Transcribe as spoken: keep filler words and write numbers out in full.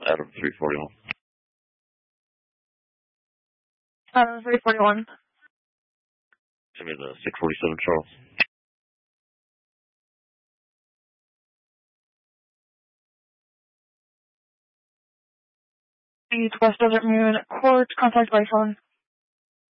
Adam three forty-one. Adam three forty-one. Send me the six forty-seven Charles. East West Desert Moon, Court, contact by phone.